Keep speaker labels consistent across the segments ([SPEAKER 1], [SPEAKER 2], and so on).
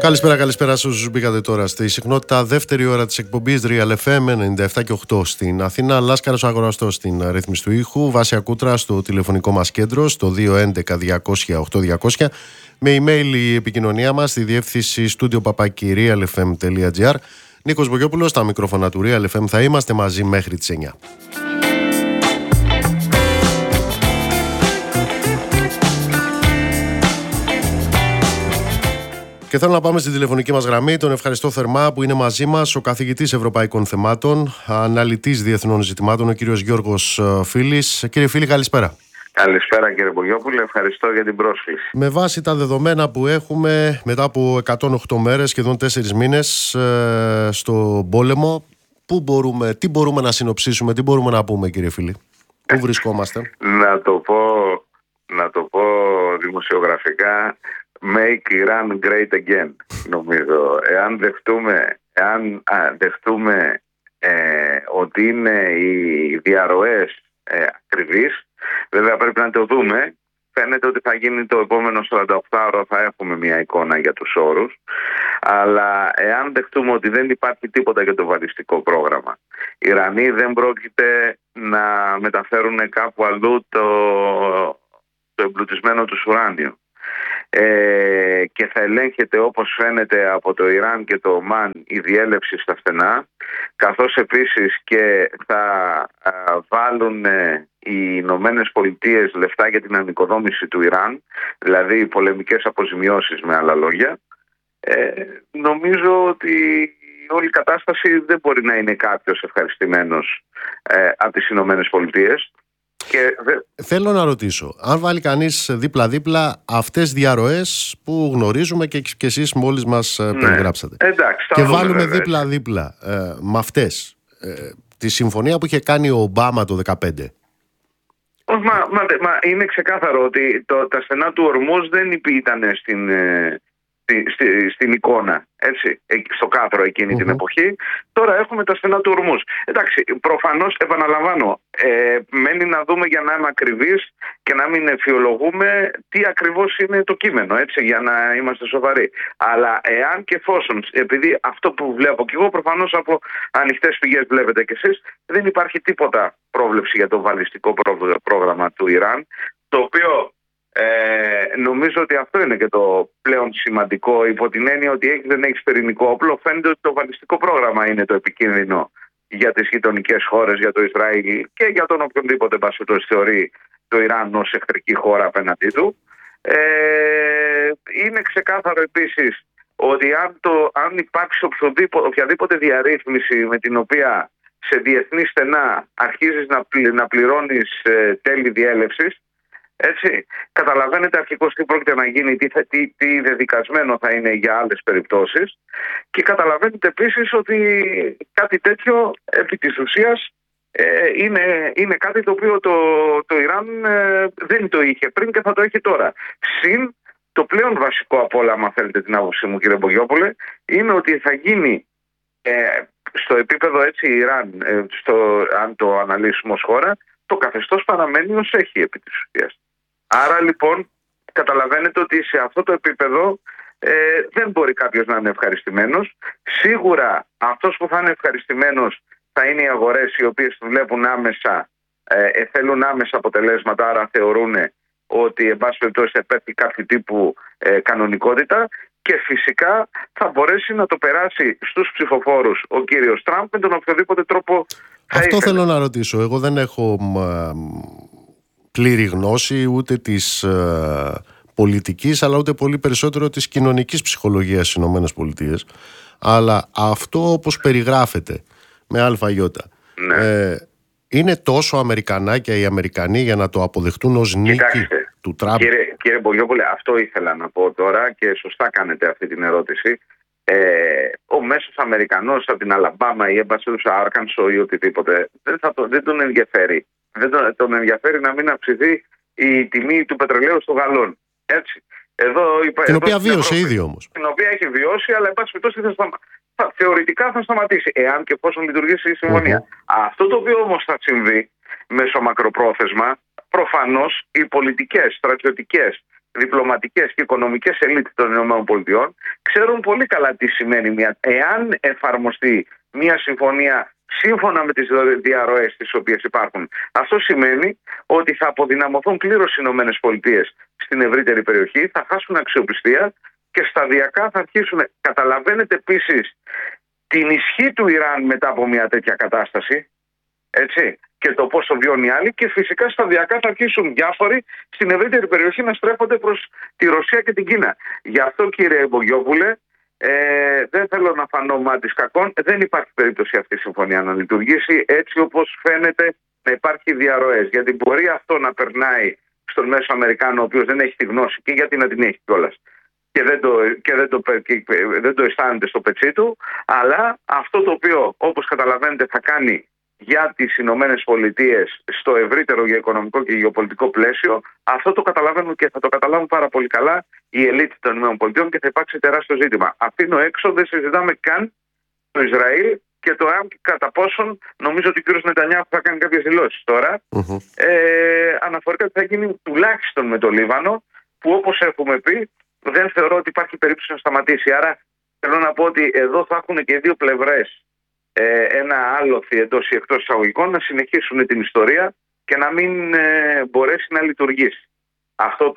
[SPEAKER 1] Καλησπέρα σε όσους μπήκατε τώρα στη συχνότητα. Δεύτερη ώρα της εκπομπής Real FM 97 και 8 στην Αθήνα. Λάσκαρος Αγοραστός στην ρύθμιση του ήχου. Βάσια Κούτρα στο τηλεφωνικό μας κέντρο στο 211-200-8200. Με email η επικοινωνία μας στη διεύθυνση studio@realfm.gr. Νίκος Μπογιόπουλος στα μικρόφωνα του Real FM. Θα είμαστε μαζί μέχρι τις 9. Και θέλω να πάμε στην τηλεφωνική μας γραμμή. Τον ευχαριστώ θερμά που είναι μαζί μας ο καθηγητής Ευρωπαϊκών Θεμάτων, αναλυτής διεθνών ζητημάτων, ο κύριος Γιώργος Φίλης. Κύριε Φίλη, καλησπέρα.
[SPEAKER 2] Καλησπέρα κύριε Μπογιόπουλε, ευχαριστώ για την πρόσκληση.
[SPEAKER 1] Με βάση τα δεδομένα που έχουμε μετά από 108 μέρες, σχεδόν 4 μήνες στο πόλεμο, τι μπορούμε να συνοψίσουμε, τι μπορούμε να πούμε κύριε Φίλη, πού βρισκόμαστε?
[SPEAKER 2] Να το πω δημοσιογραφικά, make Iran great again, νομίζω. Εάν δεχτούμε ότι είναι οι διαρροές ακριβείς, βέβαια πρέπει να το δούμε. Φαίνεται ότι θα γίνει το επόμενο 48ωρο, θα έχουμε μια εικόνα για τους όρους. Αλλά εάν δεχτούμε ότι δεν υπάρχει τίποτα για το βαλιστικό πρόγραμμα, οι Ιρανοί δεν πρόκειται να μεταφέρουν κάπου αλλού το εμπλουτισμένο τους ουράνιο, και θα ελέγχεται όπως φαίνεται από το Ιράν και το Ομάν η διέλευση στα στενά, καθώς επίσης και θα βάλουν οι Ηνωμένες Πολιτείες λεφτά για την ανοικοδόμηση του Ιράν, δηλαδή πολεμικές αποζημιώσεις με άλλα λόγια. Νομίζω ότι όλη η κατάσταση δεν μπορεί να είναι κάποιος ευχαριστημένος από τις Ηνωμένες Πολιτείες.
[SPEAKER 1] Θέλω να ρωτήσω, αν βάλει κανείς δίπλα-δίπλα αυτές διαρροές που γνωρίζουμε και εσείς μόλις μας περιγράψατε, και βάλουμε δίπλα-δίπλα με αυτές τη συμφωνία που είχε κάνει ο Ομπάμα το 2015.
[SPEAKER 2] Μα είναι ξεκάθαρο ότι τα στενά του Ορμούζ δεν ήταν στην εικόνα, έτσι, στο κάτρο εκείνη την εποχή. Τώρα έχουμε τα στενά του Ορμούζ. Εντάξει, προφανώς, επαναλαμβάνω, μένει να δούμε, για να είμαι ακριβής και να μην εφιολογούμε, τι ακριβώς είναι το κείμενο, έτσι, για να είμαστε σοβαροί. Αλλά εάν και εφόσον, επειδή αυτό που βλέπω και εγώ, προφανώς από ανοιχτές πηγές βλέπετε κι εσείς, δεν υπάρχει τίποτα πρόβλεψη για το βαλιστικό πρόγραμμα του Ιράν, το οποίο νομίζω ότι αυτό είναι και το πλέον σημαντικό, υπό την έννοια ότι δεν έχει πυρηνικό όπλο. Φαίνεται ότι το βαλιστικό πρόγραμμα είναι το επικίνδυνο για τις γειτονικές χώρες, για το Ισραήλ και για τον οποιονδήποτε θεωρεί το Ιράν ως εχθρική χώρα απέναντί του. Είναι ξεκάθαρο επίσης ότι αν υπάρξει οποιαδήποτε διαρρύθμιση με την οποία σε διεθνή στενά αρχίζεις να πληρώνεις τέλη διέλευσης, έτσι, καταλαβαίνετε αρχικώς τι πρόκειται να γίνει, τι δεδικασμένο θα είναι για άλλες περιπτώσεις, και καταλαβαίνετε επίσης ότι κάτι τέτοιο επί της ουσίας είναι κάτι το οποίο το Ιράν δεν το είχε πριν και θα το έχει τώρα. Συν το πλέον βασικό από όλα, αν θέλετε την άποψή μου κύριε Μπογιόπουλε, είναι ότι θα γίνει στο επίπεδο, έτσι, Ιράν, αν το αναλύσουμε ως χώρα, το καθεστώς παραμένει ως έχει επί της ουσίας. Άρα λοιπόν καταλαβαίνετε ότι σε αυτό το επίπεδο δεν μπορεί κάποιος να είναι ευχαριστημένος. Σίγουρα αυτός που θα είναι ευχαριστημένος θα είναι οι αγορές, οι οποίες βλέπουν άμεσα, θέλουν άμεσα αποτελέσματα, άρα θεωρούν ότι εν πάση περιπτώσει θα υπάρχει κάποιο τύπου κανονικότητα, και φυσικά θα μπορέσει να το περάσει στους ψηφοφόρους ο κύριος Τραμπ με τον οποιοδήποτε τρόπο θα
[SPEAKER 1] αυτό
[SPEAKER 2] ήθελε.
[SPEAKER 1] Θέλω να ρωτήσω. Εγώ δεν έχω πλήρη γνώση ούτε της πολιτικής, αλλά ούτε πολύ περισσότερο της κοινωνικής ψυχολογίας στις ΗΠΑ. Αλλά αυτό, όπως περιγράφεται με αλφαγιώτα, είναι τόσο Αμερικανάκια οι Αμερικανοί για να το αποδεχτούν ως νίκη του Τραμπ?
[SPEAKER 2] Κύριε Μπογιόπουλε, αυτό ήθελα να πω τώρα και σωστά κάνετε αυτή την ερώτηση. Ο μέσος Αμερικανός από την Αλαμπάμα ή Άρκανσο ή οτιδήποτε δεν τον ενδιαφέρει. Δεν τον ενδιαφέρει να μην αυξηθεί η τιμή του πετρελαίου στο γαλόν. Έτσι.
[SPEAKER 1] Την οποία βίωσε ήδη όμως.
[SPEAKER 2] Την οποία έχει βιώσει, αλλά εν πάση περιπτώσει θεωρητικά θα σταματήσει, εάν και εφόσον λειτουργήσει η συμφωνία. Αυτό το οποίο όμως θα συμβεί μέσω μακροπρόθεσμα, προφανώς οι πολιτικές, στρατιωτικές, διπλωματικές και οικονομικές ελίτ των ΗΠΑ ξέρουν πολύ καλά τι σημαίνει εάν εφαρμοστεί μια συμφωνία σύμφωνα με τις διαρροές τις οποίες υπάρχουν. Αυτό σημαίνει ότι θα αποδυναμωθούν πλήρως οι ΗΠΑ στην ευρύτερη περιοχή, θα χάσουν αξιοπιστία και σταδιακά θα αρχίσουν. Καταλαβαίνετε επίσης την ισχύ του Ιράν μετά από μια τέτοια κατάσταση, έτσι, και το πόσο βιώνει οι άλλοι, και φυσικά σταδιακά θα αρχίσουν διάφοροι στην ευρύτερη περιοχή να στρέφονται προς τη Ρωσία και την Κίνα. Γι' αυτό, κύριε Μπογιόπουλε, δεν θέλω να φανώ μάτις κακών, δεν υπάρχει περίπτωση αυτή η συμφωνία να λειτουργήσει έτσι όπως φαίνεται να υπάρχει διαρροές. Γιατί μπορεί αυτό να περνάει στον μέσο Αμερικάνο, ο οποίος δεν έχει τη γνώση, και γιατί να την έχει κιόλας, και δεν το αισθάνεται στο πετσί του, αλλά αυτό το οποίο, όπως καταλαβαίνετε, θα κάνει για τις Ηνωμένες Πολιτείες στο ευρύτερο οικονομικό και γεωπολιτικό πλαίσιο, αυτό το καταλαβαίνουν και θα το καταλάβουν πάρα πολύ καλά η ελίτ των ΗΠΑ και θα υπάρξει τεράστιο ζήτημα. Αφήνω έξω, δεν συζητάμε καν το Ισραήλ και το αν και κατά πόσον, νομίζω ότι ο κ. Νετανιάχου θα κάνει κάποιες δηλώσεις τώρα, αναφορικά ότι θα γίνει τουλάχιστον με το Λίβανο, που όπως έχουμε πει δεν θεωρώ ότι υπάρχει περίπτωση να σταματήσει. Άρα θέλω να πω ότι εδώ θα έχουν και οι δύο πλευρές ένα άλοθη εντός ή εκτός εισαγωγικών να συνεχίσουν την ιστορία και να μην μπορέσει να λειτουργήσει αυτό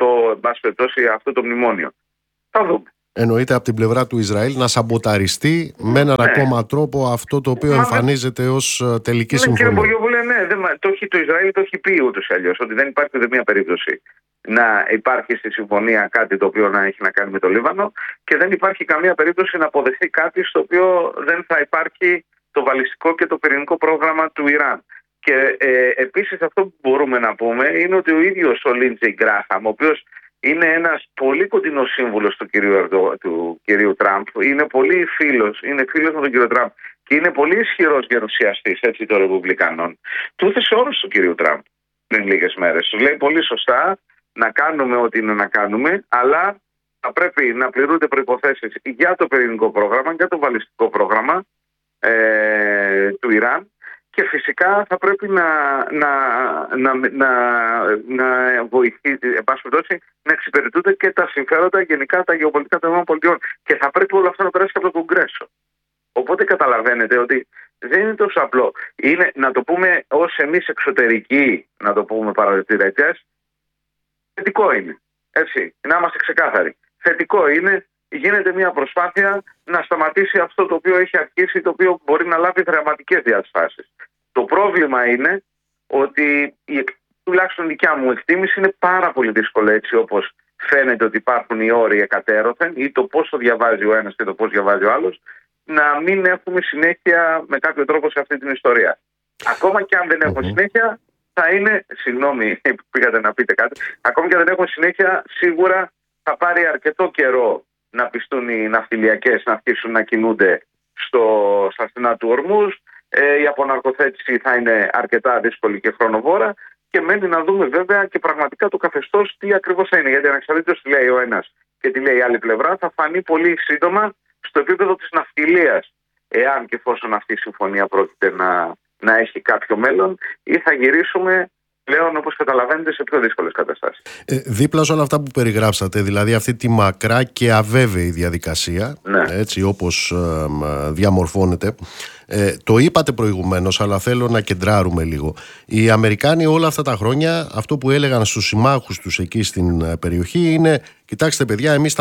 [SPEAKER 2] το μνημόνιο. Θα δούμε.
[SPEAKER 1] Εννοείται από την πλευρά του Ισραήλ να σαμποταριστεί με έναν ακόμα τρόπο αυτό το οποίο εμφανίζεται ως τελική συμφωνία.
[SPEAKER 2] Κύριε Μπογιόπουλε, το Ισραήλ το έχει πει ούτως ή αλλιώς, ότι δεν υπάρχει ούτε μία περίπτωση να υπάρχει στη συμφωνία κάτι το οποίο να έχει να κάνει με το Λίβανο, και δεν υπάρχει καμία περίπτωση να αποδεχθεί κάτι στο οποίο δεν θα υπάρχει το βαλιστικό και το πυρηνικό πρόγραμμα του Ιράν. Και επίσης αυτό που μπορούμε να πούμε είναι ότι ο ίδιος ο Λίντζεϊ Γκράχαμ, ο οποίος είναι ένας πολύ κοντινός σύμβουλος του κυρίου Τραμπ, είναι φίλος με τον κύριο Τραμπ και είναι πολύ ισχυρός γερουσιαστής των Ρεπουμπλικανών, του έθεσε όρους του κυρίου Τραμπ πριν λίγες μέρες. Του λέει πολύ σωστά να κάνουμε ό,τι είναι να κάνουμε, αλλά θα πρέπει να πληρούνται προϋποθέσεις για το πυρηνικό πρόγραμμα, για το βαλιστικό πρόγραμμα του Ιράν, και φυσικά θα πρέπει να βοηθήσει, να εξυπηρετούνται και τα συμφέροντα γενικά τα γεωπολιτικά των ΗΠΑ, και θα πρέπει όλο αυτό να περάσει από το Κογκρέσο. Οπότε καταλαβαίνετε ότι δεν είναι τόσο απλό. Είναι, να το πούμε ως εμείς εξωτερικοί, να το πούμε παρατηρητές, θετικό είναι. Έτσι, να είμαστε ξεκάθαροι. Θετικό είναι, γίνεται μια προσπάθεια να σταματήσει αυτό το οποίο έχει αρχίσει, το οποίο μπορεί να λάβει δραματικές διαστάσεις. Το πρόβλημα είναι ότι τουλάχιστον δικιά μου εκτίμηση είναι πάρα πολύ δύσκολο, έτσι όπως φαίνεται ότι υπάρχουν οι όροι εκατέρωθεν ή το πώς το διαβάζει ο ένας και το πώς διαβάζει ο άλλος, να μην έχουμε συνέχεια με κάποιο τρόπο σε αυτή την ιστορία. Ακόμα και αν δεν έχουμε συνέχεια, θα είναι, συγγνώμη που πήγατε να πείτε κάτι, ακόμα και αν δεν έχουμε συνέχεια, σίγουρα θα πάρει αρκετό καιρό να πιστούν οι ναυτιλιακές να αρχίσουν να κινούνται στα στενά του Ορμούζ. Η αποναρκοθέτηση θα είναι αρκετά δύσκολη και χρονοβόρα, και μένει να δούμε βέβαια και πραγματικά το καθεστώς τι ακριβώς θα είναι. Γιατί ανεξαρτήτως τι λέει ο ένας και τι λέει η άλλη πλευρά, θα φανεί πολύ σύντομα στο επίπεδο της ναυτιλίας, εάν και εφόσον αυτή η συμφωνία πρόκειται να έχει κάποιο μέλλον, ή θα γυρίσουμε πλέον, όπως καταλαβαίνετε, σε πιο δύσκολες καταστάσεις.
[SPEAKER 1] Δίπλα σε όλα αυτά που περιγράψατε, δηλαδή αυτή τη μακρά και αβέβαιη διαδικασία, έτσι όπως διαμορφώνεται, το είπατε προηγουμένως, αλλά θέλω να κεντράρουμε λίγο. Οι Αμερικάνοι όλα αυτά τα χρόνια αυτό που έλεγαν στους συμμάχους τους εκεί στην περιοχή είναι: κοιτάξτε παιδιά, εμείς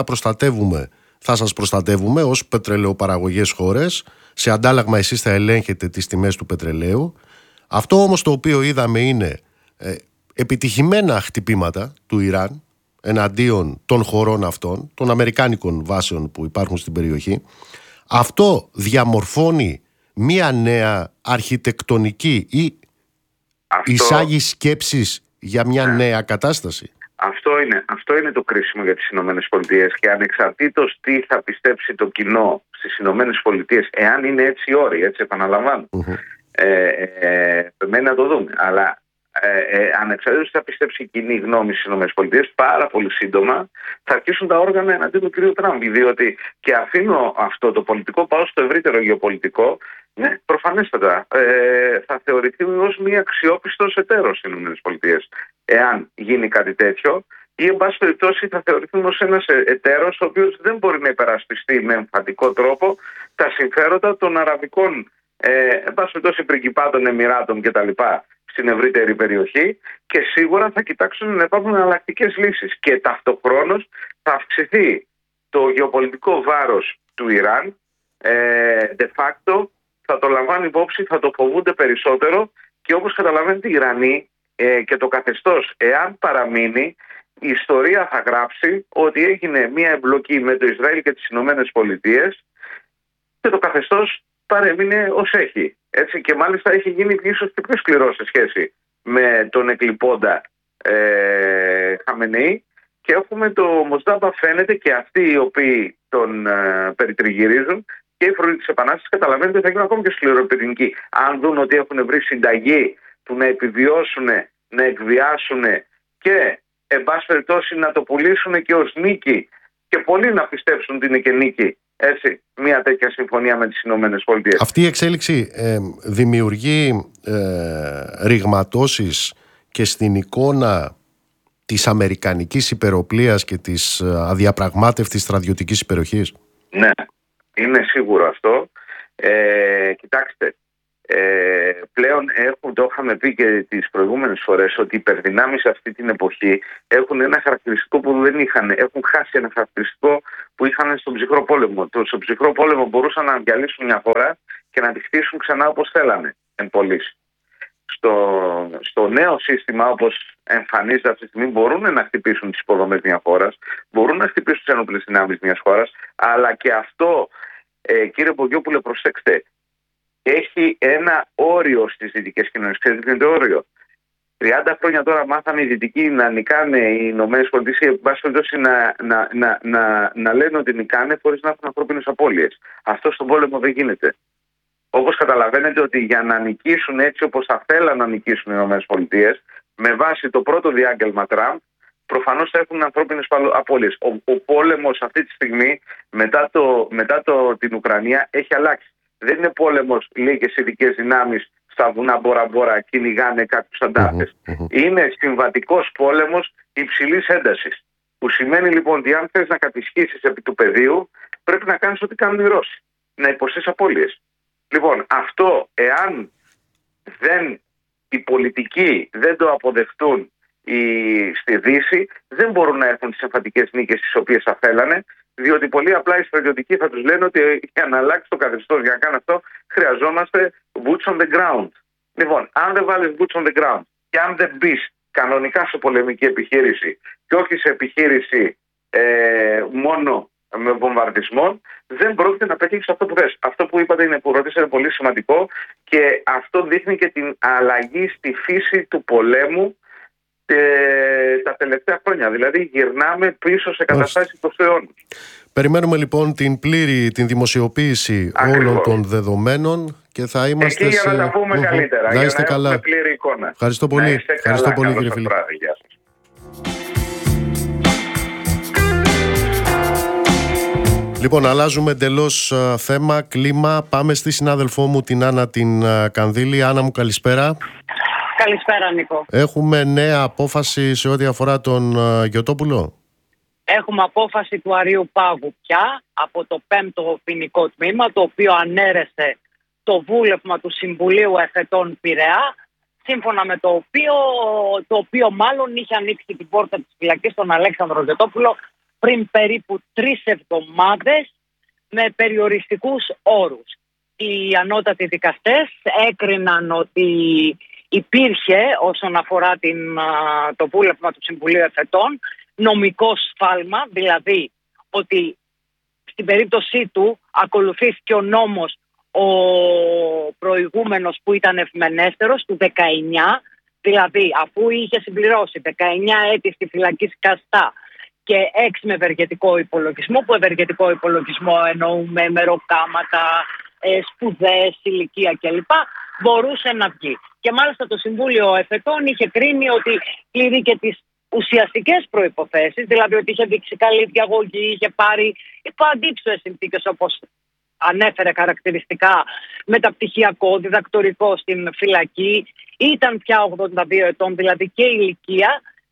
[SPEAKER 1] θα σας προστατεύουμε ως πετρελαιοπαραγωγές χώρες, σε αντάλλαγμα εσείς θα ελέγχετε τις τιμές του πετρελαίου. Αυτό όμως το οποίο είδαμε είναι επιτυχημένα χτυπήματα του Ιράν εναντίον των χωρών αυτών, των αμερικάνικων βάσεων που υπάρχουν στην περιοχή. Αυτό διαμορφώνει μία νέα αρχιτεκτονική ή εισάγει σκέψεις για μια νέα κατάσταση.
[SPEAKER 2] Αυτό είναι το κρίσιμο για τις Ηνωμένες Πολιτείες, και ανεξαρτήτως τι θα πιστέψει το κοινό στις Ηνωμένες Πολιτείες, εάν είναι έτσι οι όροι, έτσι επαναλαμβάνω, μένει να το δούμε, αλλά ανεξαρτήτως τι θα πιστέψει η κοινή γνώμη στις ΗΠΑ, πάρα πολύ σύντομα θα αρχίσουν τα όργανα εναντίον του κ. Τραμπ. Διότι, και αφήνω αυτό το πολιτικό, πάω στο ευρύτερο γεωπολιτικό, προφανέστατα θα θεωρηθεί ως μια αξιόπιστος εταίρος στις ΗΠΑ. Εάν γίνει κάτι τέτοιο, ή εν πάση περιπτώσει θα θεωρηθούν ως ένας εταίρος ο οποίος δεν μπορεί να υπερασπιστεί με εμφαντικό τρόπο τα συμφέροντα των αραβικών εν πάση περιπτώσει πριγκιπάτων, εμιράτων κτλ. Στην ευρύτερη περιοχή, και σίγουρα θα κοιτάξουν να υπάρχουν εναλλακτικές λύσεις. Και ταυτοχρόνως θα αυξηθεί το γεωπολιτικό βάρος του Ιράν. De facto θα το λαμβάνει υπόψη, θα το φοβούνται περισσότερο, και όπως καταλαβαίνετε οι Ιρανοί και το καθεστώς, εάν παραμείνει, η ιστορία θα γράψει ότι έγινε μια εμπλοκή με το Ισραήλ και τις Ηνωμένες Πολιτείες και το καθεστώς παρέμεινε ως έχει. Έτσι, και μάλιστα έχει γίνει ίσως και πιο σκληρό σε σχέση με τον εκλειπώντα Χαμενεή, και έχουμε το Μοσδάμπα, φαίνεται, και αυτοί οι οποίοι τον περιτριγυρίζουν και οι φρουροί της Επανάστασης καταλαβαίνετε ότι θα γίνουν ακόμη πιο σκληροπυρηνικοί. Αν δουν ότι έχουν βρει συνταγή του να επιβιώσουν, να εκβιάσουν και εν πάση περιπτώσει να το πουλήσουν και ως νίκη, και πολλοί να πιστέψουν ότι είναι και νίκη, έτσι, μια τέτοια συμφωνία με τις Ηνωμένες Πολιτείες.
[SPEAKER 1] Αυτή η εξέλιξη δημιουργεί ρηγματώσεις και στην εικόνα της αμερικανικής υπεροπλείας και της αδιαπραγμάτευτης στρατιωτικής υπεροχής.
[SPEAKER 2] Ναι, είναι σίγουρο αυτό. Κοιτάξτε, πλέον το είχαμε πει και τις προηγούμενες φορές, ότι οι υπερδυνάμεις αυτή την εποχή έχουν ένα χαρακτηριστικό που δεν είχαν. Έχουν χάσει ένα χαρακτηριστικό που είχαν στον ψυχρό πόλεμο. Στον ψυχρό πόλεμο μπορούσαν να διαλύσουν μια χώρα και να τη χτίσουν ξανά όπως θέλανε εν πωλής. Στο νέο σύστημα, όπως εμφανίζεται αυτή τη στιγμή, μπορούν να χτυπήσουν τις υποδομές μιας χώρας, μπορούν να χτυπήσουν τις ενόπλες δυνάμεις μιας χώρας, αλλά και αυτό, κύριε Πογιόπουλε, προσέξτε, έχει ένα όριο στις δυτικές κοινωνίες. Ξέρετε ποιο είναι το όριο? 30 χρόνια τώρα μάθαμε οι δυτικοί να νικάνε οι Ηνωμένες Πολιτείες, εν πάση περιπτώσει να λένε ότι νικάνε χωρίς να έχουν ανθρώπινες απώλειες. Αυτό στον πόλεμο δεν γίνεται. Όπως καταλαβαίνετε ότι για να νικήσουν έτσι όπως θα θέλαν να νικήσουν οι Ηνωμένες Πολιτείες, με βάση το πρώτο διάγγελμα Τραμπ, προφανώς θα έχουν ανθρώπινες απώλειες. Ο πόλεμος αυτή τη στιγμή, μετά την Ουκρανία, έχει αλλάξει. Δεν είναι πόλεμος λίγες ειδικές δυνάμεις στα βουνά Μπόρα-Μπόρα κυνηγάνε κάποιους αντάρτες. Είναι συμβατικός πόλεμος υψηλής έντασης. Που σημαίνει λοιπόν ότι αν θες να κατησχίσεις επί του πεδίου, πρέπει να κάνεις ό,τι κάνουν οι Ρώσοι. Να υποστείς απώλειες. Λοιπόν, αυτό εάν οι πολιτικοί δεν το αποδεχτούν στη Δύση, δεν μπορούν να έχουν τις εμφαντικές νίκες τις οποίες θα θέλανε, διότι πολύ απλά οι στρατιωτικοί θα τους λένε ότι για να αλλάξει το καθεστώς, για να κάνει αυτό, χρειαζόμαστε boots on the ground. Λοιπόν, αν δεν βάλεις boots on the ground και αν δεν μπεις κανονικά σε πολεμική επιχείρηση και όχι σε επιχείρηση μόνο με βομβαρδισμό, δεν πρόκειται να πετύχεις αυτό που θες. Αυτό που είπατε, που ρωτήσατε, είναι πολύ σημαντικό, και αυτό δείχνει και την αλλαγή στη φύση του πολέμου τα τελευταία χρόνια. Δηλαδή γυρνάμε πίσω σε καταστάσεις του αιώνα.
[SPEAKER 1] Περιμένουμε λοιπόν την δημοσιοποίηση όλων των δεδομένων και θα είμαστε
[SPEAKER 2] εκεί για να τα πούμε καλύτερα.
[SPEAKER 1] Να είστε
[SPEAKER 2] για να
[SPEAKER 1] καλά.
[SPEAKER 2] Πλήρη εικόνα.
[SPEAKER 1] Ευχαριστώ πολύ. Ευχαριστώ πολύ, κύριε Φιλίππ. Λοιπόν, αλλάζουμε εντελώς θέμα, κλίμα. Πάμε στη συνάδελφό μου την Άννα την Κανδύλη. Άννα μου, καλησπέρα.
[SPEAKER 3] Καλησπέρα, Νίκο.
[SPEAKER 1] Έχουμε νέα απόφαση σε ό,τι αφορά τον Γιωτόπουλο.
[SPEAKER 3] Έχουμε απόφαση του Αρείου Πάγου πια από το 5ο ποινικό τμήμα, το οποίο ανέρεσε το βούλευμα του Συμβουλίου Εφετών Πειραιά, σύμφωνα με το οποίο μάλλον είχε ανοίξει την πόρτα της φυλακής στον Αλέξανδρο Γιωτόπουλο πριν περίπου 3 εβδομάδες με περιοριστικούς όρους. Οι ανώτατοι δικαστές έκριναν ότι υπήρχε, όσον αφορά το βούλευμα του Συμβουλίου Εφετών, νομικό σφάλμα, δηλαδή ότι στην περίπτωσή του ακολουθήθηκε ο νόμος ο προηγούμενος που ήταν ευμενέστερος του 19, δηλαδή αφού είχε συμπληρώσει 19 έτη στη φυλακή σκαστά και 6 με ευεργετικό υπολογισμό, που ευεργετικό υπολογισμό εννοούμε μεροκάματα, σπουδές, ηλικία κλπ, μπορούσε να βγει. Και μάλιστα το Συμβούλιο Εφετών είχε κρίνει ότι πληρεί και τις ουσιαστικές προϋποθέσεις, δηλαδή ότι είχε δείξει καλή διαγωγή, είχε πάρει υπό αντίψωες συνθήκες, όπως ανέφερε χαρακτηριστικά, μεταπτυχιακό, διδακτορικό στην φυλακή, ήταν πια 82 ετών, δηλαδή και ηλικία,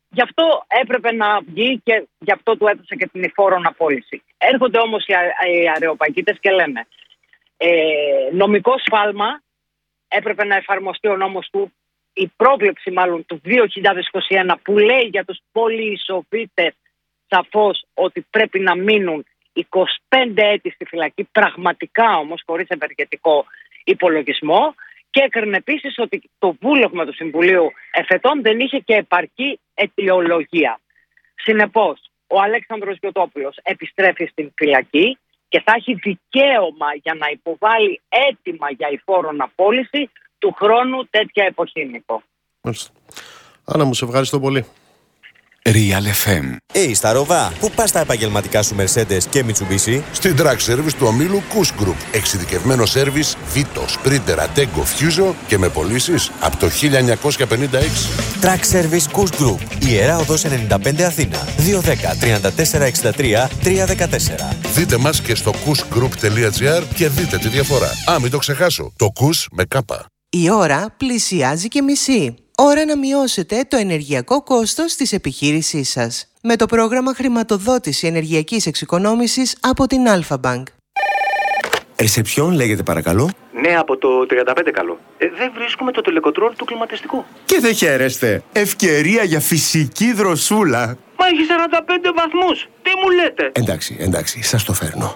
[SPEAKER 3] Γι' αυτό έπρεπε να βγει και γι' αυτό του έδωσε και την υφόρον απόλυση. Έρχονται όμως οι αρεοπαγίτες και λένε νομικό σφάλμα, έπρεπε να εφαρμοστεί ο νόμος του, η πρόβλεψη μάλλον του 2021 που λέει για τους πολυεισοβίτες σαφώς ότι πρέπει να μείνουν 25 έτη στη φυλακή, πραγματικά όμως χωρίς ευεργετικό υπολογισμό, και έκρινε επίσης ότι το βούλευμα του Συμβουλίου Εφετών δεν είχε και επαρκή αιτιολογία. Συνεπώς, ο Αλέξανδρος Γιωτόπουλος επιστρέφει στην φυλακή και θα έχει δικαίωμα για να υποβάλει αίτημα για υφόρον απόλυση του χρόνου τέτοια εποχή, Νίκο.
[SPEAKER 1] Άννα μου, σε ευχαριστώ πολύ.
[SPEAKER 4] Real FM.
[SPEAKER 5] Στα Ροβά, πού πας τα επαγγελματικά σου Mercedes και Mitsubishi?
[SPEAKER 6] Στην Track Service του ομίλου Kuss Group. Εξειδικευμένο σέρβις Vito, Sprinter, Attego, Fuso και με πωλήσεις από το 1956.
[SPEAKER 5] Track Service Kuss Group. Ιερά Οδός 95 Αθήνα. 210 34 63 314.
[SPEAKER 6] Δείτε μας και στο kussgroup.gr και δείτε τη διαφορά. Μην το ξεχάσω. Το Kuss με κάπα.
[SPEAKER 7] Η ώρα πλησιάζει και μισή. Ώρα να μειώσετε το ενεργειακό κόστος της επιχείρησής σας με το πρόγραμμα χρηματοδότηση ενεργειακής εξοικονόμησης από την Alpha Bank.
[SPEAKER 5] Ρεσεψιόν λέγεται παρακαλώ.
[SPEAKER 8] Ναι, από το 35 καλό. Δεν βρίσκουμε το τελεκοτρόλ του κλιματιστικού.
[SPEAKER 9] Και δεν χαίρεστε. Ευκαιρία για φυσική δροσούλα.
[SPEAKER 8] Μα έχει 45 βαθμούς. Τι μου λέτε?
[SPEAKER 9] Εντάξει, σας το φέρνω.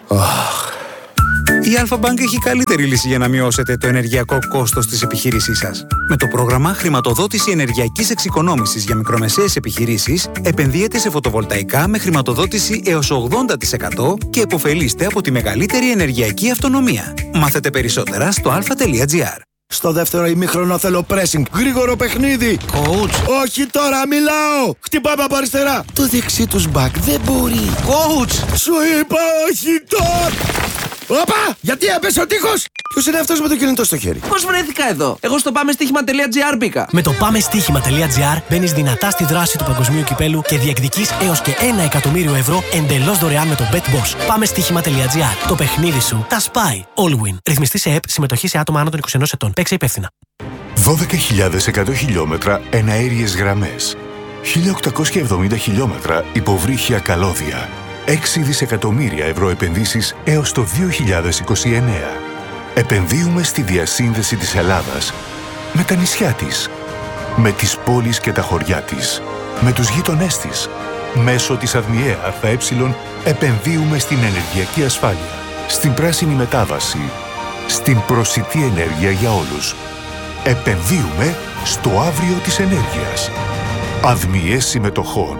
[SPEAKER 4] Η Alpha Bank έχει καλύτερη λύση για να μειώσετε το ενεργειακό κόστος της επιχείρησής σας. Με το πρόγραμμα χρηματοδότηση ενεργειακής εξοικονόμησης για μικρομεσαίες επιχειρήσεις, επενδύετε σε φωτοβολταϊκά με χρηματοδότηση έως 80% και επωφελείστε από τη μεγαλύτερη ενεργειακή αυτονομία. Μάθετε περισσότερα στο alpha.gr.
[SPEAKER 9] Στο δεύτερο ημίχρονο θέλω pressing. Γρήγορο παιχνίδι.
[SPEAKER 7] Coach.
[SPEAKER 9] Όχι τώρα, μιλάω. Χτυπάμε από αριστερά. Το δεξί τους back δεν μπορεί.
[SPEAKER 7] Coach.
[SPEAKER 9] Σου είπα όχι τώρα. Όπα! Γιατί έπεσε ο τείχος! Ποιος είναι αυτός με το κινητό στο χέρι?
[SPEAKER 7] Πώς βρέθηκα εδώ? Εγώ στο πάμεστοίχημα.gr μπήκα.
[SPEAKER 10] Με το πάμεστοίχημα.gr μπαίνεις δυνατά στη δράση του παγκοσμίου κυπέλου και διεκδικείς έως και 1 εκατομμύριο ευρώ εντελώς δωρεάν με το BetBoss. Πάμεστοίχημα.gr. Το παιχνίδι σου τα σπάει. All win. Ρυθμιστή σε ΕΠ, συμμετοχή σε άτομα άνω των 21 ετών. Παίξε υπεύθυνα.
[SPEAKER 11] 12.100 χιλιόμετρα εναέριες γραμμές. 1.870 χιλιόμετρα υποβρύχια καλώδια. 6 δισεκατομμύρια ευρώ επενδύσεις έως το 2029. Επενδύουμε στη διασύνδεση της Ελλάδας με τα νησιά της, με τις πόλεις και τα χωριά της, με τους γείτονές της. Μέσω της ΑΔΜΙΕ ΑΕ επενδύουμε στην ενεργειακή ασφάλεια, στην πράσινη μετάβαση, στην προσιτή ενέργεια για όλους. Επενδύουμε στο αύριο της ενέργειας. ΑΔΜΙΕ συμμετοχών.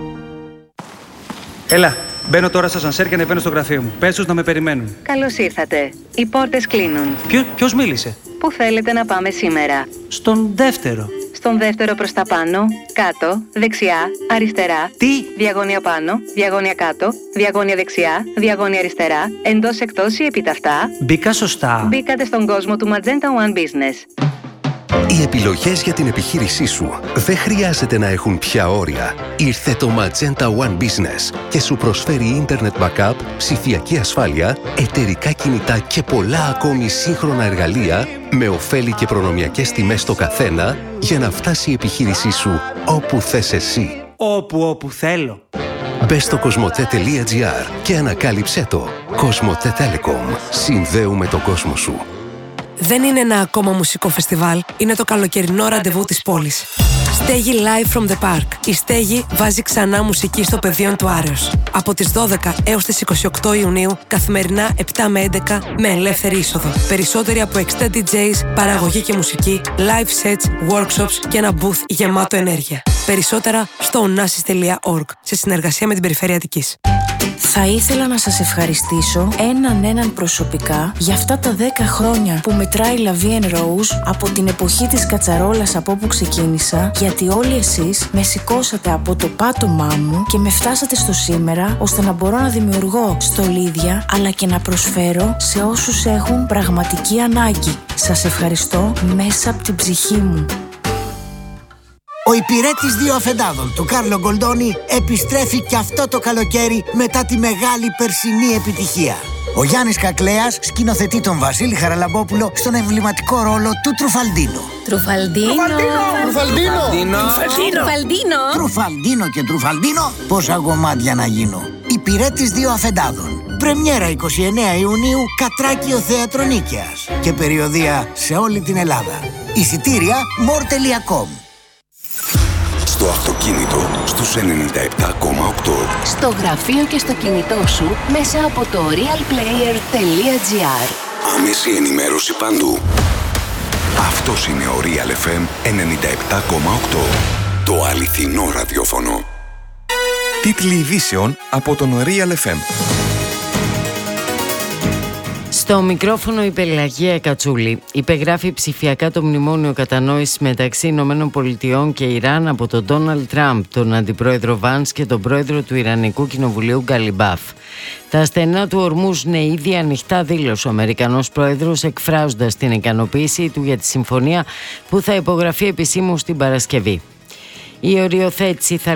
[SPEAKER 12] Έλα, μπαίνω τώρα στα σανσέρ και ανεβαίνω στο γραφείο μου. Πες τους να με περιμένουν.
[SPEAKER 13] Καλώς ήρθατε. Οι πόρτες κλείνουν.
[SPEAKER 12] Ποιος μίλησε?
[SPEAKER 13] Πού θέλετε να πάμε σήμερα?
[SPEAKER 12] Στον δεύτερο.
[SPEAKER 13] Στον δεύτερο προς τα πάνω, κάτω, δεξιά, αριστερά.
[SPEAKER 12] Τι?
[SPEAKER 13] Διαγώνια πάνω, διαγώνια κάτω, διαγώνια δεξιά, διαγώνια αριστερά, εντός εκτός ή επιταυτά.
[SPEAKER 12] Μπήκα σωστά.
[SPEAKER 13] Μπήκατε στον κόσμο του Magenta One Business.
[SPEAKER 14] Οι επιλογές για την επιχείρησή σου δεν χρειάζεται να έχουν πια όρια. Ήρθε το Magenta One Business και σου προσφέρει Internet Backup, ψηφιακή ασφάλεια, εταιρικά κινητά και πολλά ακόμη σύγχρονα εργαλεία με ωφέλη και προνομιακές τιμές στο καθένα για να φτάσει η επιχείρησή σου όπου θες εσύ.
[SPEAKER 12] Όπου θέλω.
[SPEAKER 14] Μπες στο cosmote.gr και ανακάλυψέ το. Cosmote Telecom. Συνδέουμε τον κόσμο σου.
[SPEAKER 15] Δεν είναι ένα ακόμα μουσικό φεστιβάλ, είναι το καλοκαιρινό ραντεβού της πόλης. Στέγη Live from the Park. Η Στέγη βάζει ξανά μουσική στο πεδίο του Άρεως. Από τις 12 έως τις 28 Ιουνίου, καθημερινά 7 με 11, με ελεύθερη είσοδο. Περισσότεροι από 60 DJs, παραγωγή και μουσική, live sets, workshops και ένα booth γεμάτο ενέργεια. Περισσότερα στο onassis.org, σε συνεργασία με την Περιφέρεια Αττικής.
[SPEAKER 16] Θα ήθελα να σας ευχαριστήσω έναν προσωπικά για αυτά τα 10 χρόνια που μετράει La Vie en Rose από την εποχή της κατσαρόλας από όπου ξεκίνησα, γιατί όλοι εσείς με σηκώσατε από το πάτωμά μου και με φτάσατε στο σήμερα, ώστε να μπορώ να δημιουργώ στολίδια αλλά και να προσφέρω σε όσους έχουν πραγματική ανάγκη. Σας ευχαριστώ μέσα από την ψυχή μου.
[SPEAKER 17] Ο υπηρέτης 2 αφεντάδων του Κάρλο Γκολντόνι επιστρέφει και αυτό το καλοκαίρι μετά τη μεγάλη περσινή επιτυχία. Ο Γιάννης Κακλέας σκηνοθετεί τον Βασίλη Χαραλαμπόπουλο στον εμβληματικό ρόλο του Τρουφαλντίνο. Τρουφαλντίνο και Τρουφαλντίνο, πόσα γομάτια να γίνω. Υπηρέτης δύο αφεντάδων. Πρεμιέρα 29 Ιουνίου, Κατράκιο Θέατρο Νίκαιας. Και περιοδεία σε όλη την Ελλάδα. Εισιτήρια more.com.
[SPEAKER 18] Στο αυτοκίνητο στους 97,8.
[SPEAKER 19] Στο γραφείο και στο κινητό σου μέσα από το realplayer.gr.
[SPEAKER 18] Άμεση ενημέρωση παντού. Αυτός είναι ο Real FM 97,8. Το αληθινό ραδιόφωνο.
[SPEAKER 20] Τίτλοι ειδήσεων από τον Real FM.
[SPEAKER 21] Στο μικρόφωνο η Πελαγία Κατσούλη. Υπεγράφει ψηφιακά το μνημόνιο κατανόησης μεταξύ ΗΠΑ και Ιράν από τον Ντόναλντ Τραμπ, τον αντιπρόεδρο Βάνς και τον πρόεδρο του Ιρανικού Κοινοβουλίου Γκαλιμπάφ. Τα στενά του Ορμούζ είναι ήδη ανοιχτά, δήλωσε ο Αμερικανός πρόεδρος, εκφράζοντας την ικανοποίησή του για τη συμφωνία που θα υπογραφεί επισήμως την Παρασκευή. Η οριοθέτηση θα